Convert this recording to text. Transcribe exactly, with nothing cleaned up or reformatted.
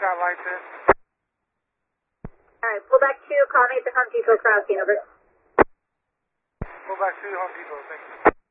got license. Alright, pull back to, call me at the Home Depot crowd scene, over. Pull back to Home Depot, thank you.